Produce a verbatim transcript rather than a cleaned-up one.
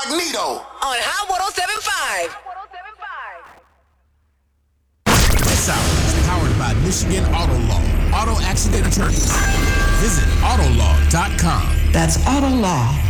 Magneto. On Hot one oh seven point five. This hour is powered by Michigan Auto Law. Auto accident attorneys. Visit Autolaw dot com. That's Autolaw